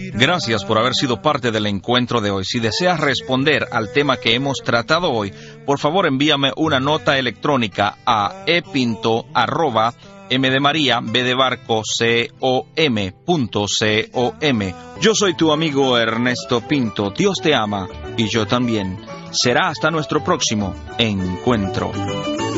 Gracias por haber sido parte del encuentro de hoy. Si deseas responder al tema que hemos tratado hoy, por favor envíame una nota electrónica a epinto@mdebarco.com. Yo soy tu amigo Ernesto Pinto. Dios te ama y yo también. Será hasta nuestro próximo encuentro.